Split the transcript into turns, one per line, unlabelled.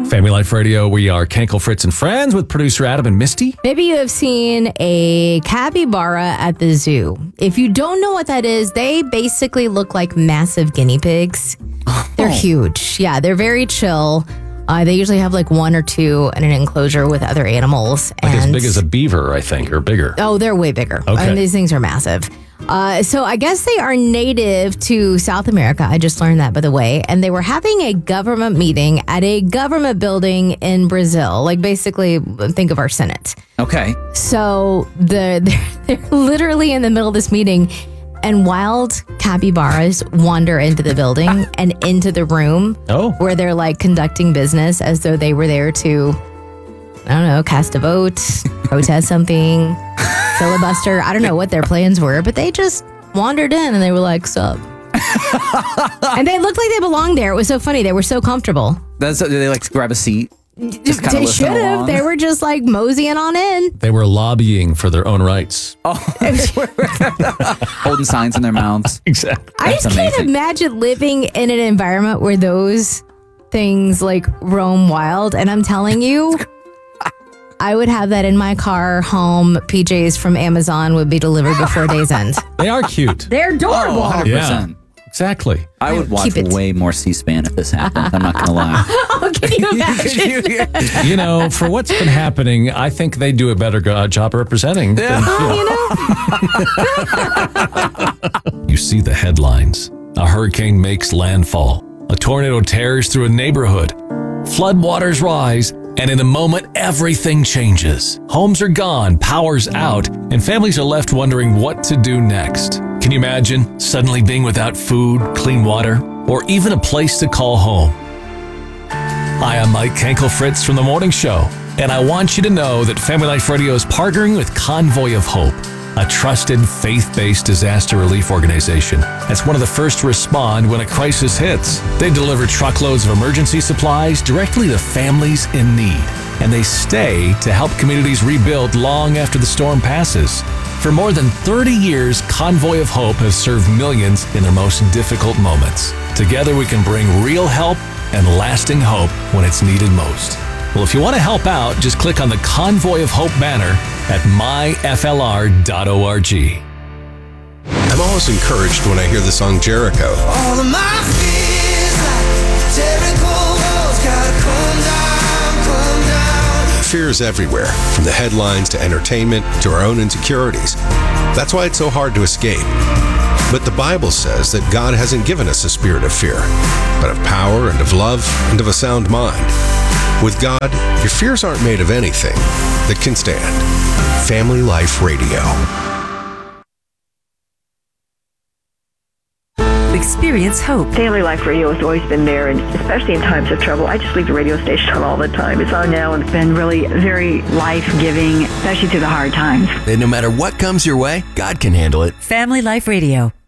Family Life Radio, we are Kenkel, Fritz, and Friends with producer Adam and Misty.
Maybe you have seen a capybara at the zoo. If you don't know what that is, they basically look like massive guinea pigs. They're huge. Yeah, they're very chill. They usually have like one or two in an enclosure with other animals.
Like as big as a beaver, I think, or bigger.
Oh, they're way bigger.
Okay.
And these things are massive. So I guess they are native to South America. I just learned that, by the way. And they were having a government meeting at a government building in Brazil. Like basically, think of our Senate.
Okay.
So they're literally in the middle of this meeting, and wild capybaras wander into the building and into the room where they're like conducting business as though they were there to, I don't know, cast a vote, protest something, filibuster. I don't know what their plans were, but they just wandered in and they were like, sup. And they looked like they belonged there. It was so funny. They were so comfortable.
They like to grab a seat.
They should have. They were just like moseying on in.
They were lobbying for their own rights.
Holding signs in their mouths.
Exactly.
I just can't imagine living in an environment where those things like roam wild. And I'm telling you, I would have that in my car, home. PJs from Amazon would be delivered before day's end.
They are cute.
They're adorable.
100%.
Yeah, exactly.
I would watch way more C-SPAN if this happened. I'm not going to lie.
Oh, can you imagine?
You know, for what's been happening, I think they do a better job representing. You see the headlines. A hurricane makes landfall. A tornado tears through a neighborhood. Floodwaters rise. And in a moment, everything changes. Homes are gone, power's out, and families are left wondering what to do next. Can you imagine suddenly being without food, clean water, or even a place to call home? Hi, I'm Mike Kenkel Fritz from The Morning Show, and I want you to know that Family Life Radio is partnering with Convoy of Hope, a trusted, faith-based disaster relief organization that's one of the first to respond when a crisis hits. They deliver truckloads of emergency supplies directly to families in need, and they stay to help communities rebuild long after the storm passes. For more than 30 years, Convoy of Hope has served millions in their most difficult moments. Together, we can bring real help and lasting hope when it's needed most. Well, if you want to help out, just click on the Convoy of Hope banner at myflr.org.
I'm always encouraged when I hear the song Jericho.
All of my fears like Jericho walls gotta come down.
Fear is everywhere, from the headlines to entertainment to our own insecurities. That's why it's so hard to escape. But the Bible says that God hasn't given us a spirit of fear, but of power and of love and of a sound mind. With God, your fears aren't made of anything that can stand. Family Life Radio.
Experience hope.
Family Life Radio has always been there, and especially in times of trouble. I just leave the radio station on all the time. It's on now, and it's been really very life-giving, especially through the hard times.
And no matter what comes your way, God can handle it.
Family Life Radio.